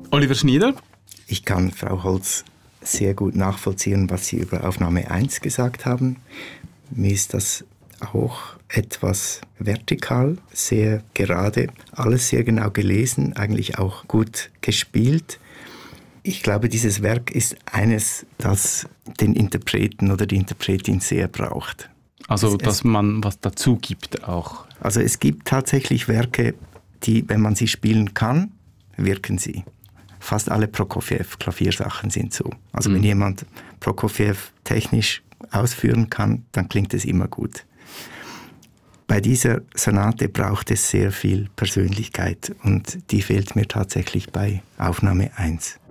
Oliver Schnieder? Ich kann Frau Holz sehr gut nachvollziehen, was Sie über Aufnahme 1 gesagt haben. Mir ist das auch etwas vertikal, sehr gerade, alles sehr genau gelesen, eigentlich auch gut gespielt. Ich glaube, dieses Werk ist eines, das den Interpreten oder die Interpretin sehr braucht. Also, dass man was dazu gibt auch. Also es gibt tatsächlich Werke, die, wenn man sie spielen kann, wirken sie. Fast alle Prokofjew-Klaviersachen sind so. Also wenn jemand Prokofjew technisch ausführen kann, dann klingt es immer gut. Bei dieser Sonate braucht es sehr viel Persönlichkeit und die fehlt mir tatsächlich bei Aufnahme 1.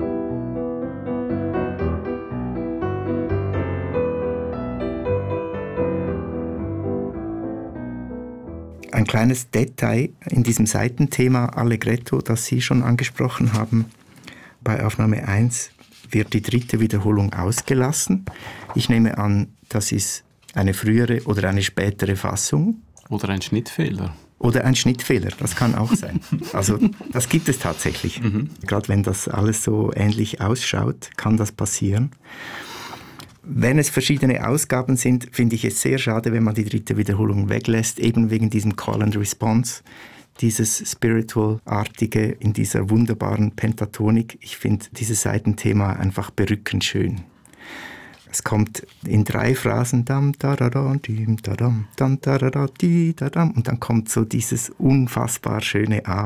Ein kleines Detail in diesem Seitenthema Allegretto, das Sie schon angesprochen haben. Bei Aufnahme 1 wird die dritte Wiederholung ausgelassen. Ich nehme an, das ist eine frühere oder eine spätere Fassung. Oder ein Schnittfehler. Oder ein Schnittfehler, das kann auch sein. Also das gibt es tatsächlich. Gerade wenn das alles so ähnlich ausschaut, kann das passieren. Wenn es verschiedene Ausgaben sind, finde ich es sehr schade, wenn man die dritte Wiederholung weglässt, eben wegen diesem Call and Response, dieses Spiritual-artige in dieser wunderbaren Pentatonik. Ich finde dieses Seitenthema einfach berückend schön. Es kommt in 3 Phrasen dam, da, da, da, dim, da, dam, da, da, da, di, da, dam, und dann kommt so dieses unfassbar schöne A